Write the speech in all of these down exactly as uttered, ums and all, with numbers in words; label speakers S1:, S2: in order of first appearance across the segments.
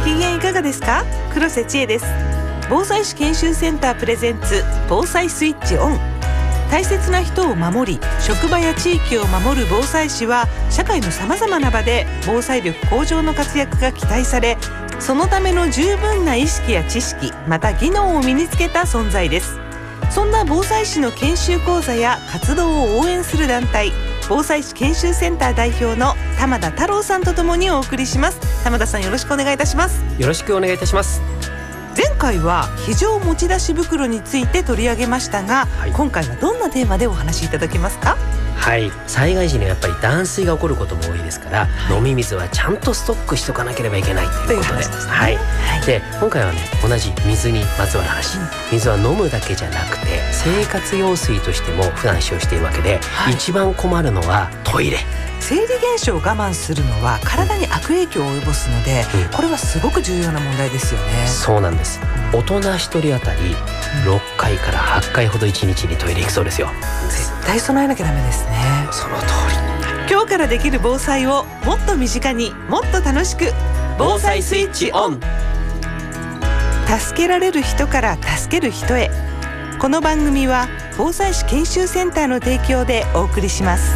S1: 機嫌いかがですか？黒瀬千恵です。防災士研修センタープレゼンツ防災スイッチオン。大切な人を守り、職場や地域を守る防災士は社会のさまざまな場で防災力向上の活躍が期待され、そのための十分な意識や知識、また技能を身につけた存在です。そんな防災士の研修講座や活動を応援する団体、防災士研修センター代表の玉田太郎さんとともにお送りします。玉田さん、よろしくお願いいたします。
S2: よろしくお願いいたします。
S1: 前回は非常持ち出し袋について取り上げましたが、はい、今回はどんなテーマでお話しいただけますか？
S2: はい、災害時にやっぱり断水が起こることも多いですから、はい、飲み水はちゃんとストックしとかなければいけないということで、で、ねはいはい、で今回はね、同じ水にまつわる話、うん、水は飲むだけじゃなくて生活用水としても普段使用しているわけで、はい、一番困るのはトイレ。
S1: 生理現象を我慢するのは体に悪影響を及ぼすので、うん、これはすごく重要な問題ですよね。
S2: そうなんです。大人ひとり当たりろっかいからはっかいほどいちにちにトイレ行くそうですよ。
S1: 絶対備えなきゃダメですね。
S2: その通り。
S1: 今日からできる防災をもっと身近に、もっと楽しく。
S2: 防災スイッチオン。
S1: 助けられる人から助ける人へ。この番組は防災士研修センターの提供でお送りします。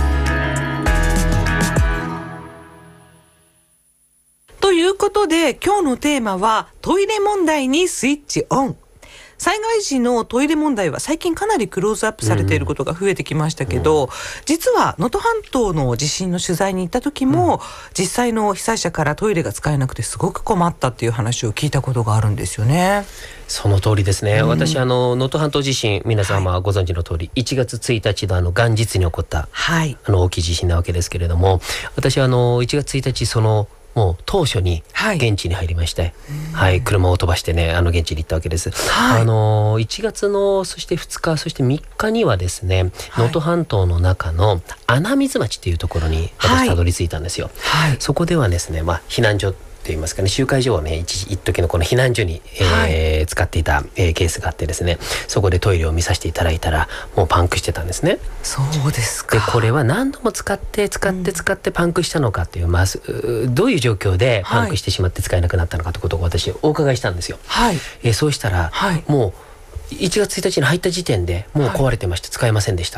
S1: ということで、今日のテーマはトイレ問題にスイッチオン。災害時のトイレ問題は最近かなりクローズアップされていることが増えてきましたけど、うん、実は能登半島の地震の取材に行った時も、うん、実際の被災者からトイレが使えなくてすごく困ったっていう話を聞いたことがあるんですよね。
S2: その通りですね、うん、私あの能登半島地震、皆様はご存知の通り、はい、いちがつついたちのあの元日に起こった、はい、あの大きい地震なわけですけれども、私はあのいちがつついたちそのもう当初に現地に入りまして、はいはい、車を飛ばしてね、あの現地に行ったわけです、はい、あのいちがつのそしてふつか、そしてみっかにはですね、能登半島の中の穴水町っていうところに私たどり着いたんですよ、はいはい、そこではですね、まあ、避難所といいますかね、集会所をね、一時一時のこの避難所に、えーはい、使っていた、えー、ケースがあってですね、そこでトイレを見させていただいたらもうパンクしてたんですね。
S1: そうですか。
S2: でこれは何度も使って使って使ってパンクしたのかっていう、まあ、どういう状況でパンクしてしまって使えなくなったのかということを私お伺いしたんですよ、はい、えー、そうしたら、はい、もういちがつついたちに入った時点でもう壊れてまして使えませんでした